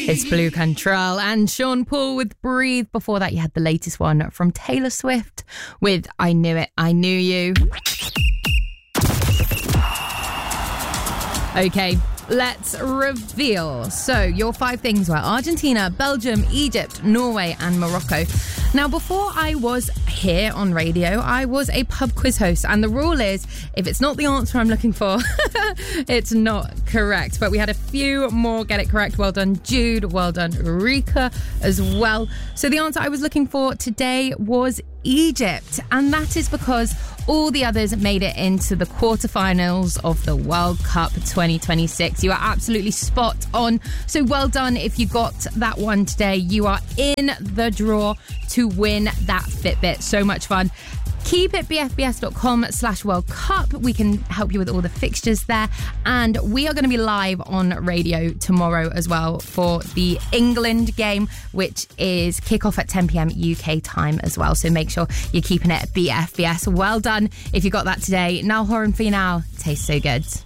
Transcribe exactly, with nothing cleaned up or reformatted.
It's Blue Control and Sean Paul with Breathe. Before that, you had the latest one from Taylor Swift with I Knew It, I Knew You. Okay, let's reveal. So, your five things were Argentina, Belgium, Egypt, Norway, and Morocco. Now, before I was here on radio, I was a pub quiz host, and the rule is, if it's not the answer I'm looking for, it's not correct. But we had a few more get it correct. Well done, Jude. Well done, Rika, as well. So the answer I was looking for today was Egypt, and that is because all the others made it into the quarterfinals of the World Cup twenty twenty-six. You are absolutely spot on. So well done if you got that one today. You are in the draw to win that Fitbit. So much fun. Keep it b f b s dot com slash World Cup. We can help you with all the fixtures there. And we are going to be live on radio tomorrow as well for the England game, which is kickoff at ten p.m. U K time as well. So make sure you're keeping it at B F B S. Well done if you got that today. Now, Horan for you now. Tastes so good.